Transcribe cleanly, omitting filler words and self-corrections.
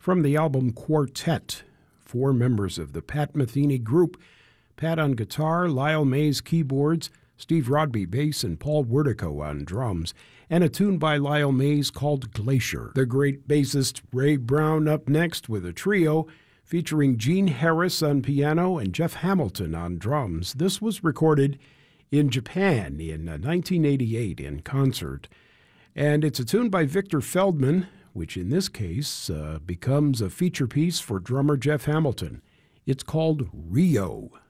From the album Quartet, 4 members of the Pat Metheny Group, Pat on guitar, Lyle Mays keyboards, Steve Rodby bass, and Paul Wertico on drums, and a tune by Lyle Mays called Glacier. The great bassist Ray Brown up next with a trio featuring Gene Harris on piano and Jeff Hamilton on drums. This was recorded in Japan in 1988 in concert. And it's a tune by Victor Feldman, which in this case becomes a feature piece for drummer Jeff Hamilton. It's called Rio.